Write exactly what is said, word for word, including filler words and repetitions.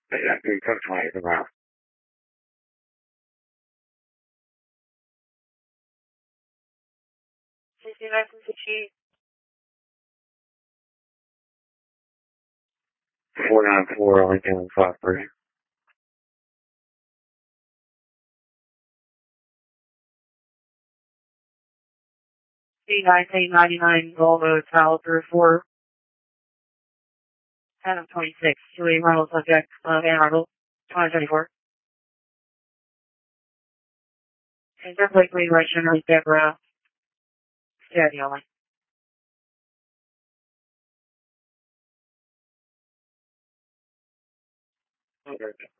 Yeah, we took twenty tomorrow. sixty-nine sixty-eight. four nine four, Lincoln, Foxbury. C nineteen ninety-nine Volvo Caliber four ten of twenty-six. Julie Reynolds, subject of Ann Arbor, twenty twenty-four. And they're Blakely, right, generally Deborah, steady only. Okay.